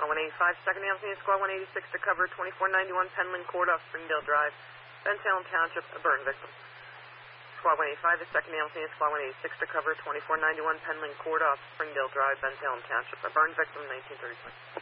Squad 185, second ambulance unit, Squad 186 to cover 2491 Penland Court off Springdale Drive, Ben Salem Township, a burn victim. Squad 185, the second ambulance unit, Squad 186 to cover 2491 Penland Court off Springdale Drive, Ben Salem Township, a burn victim, 1933.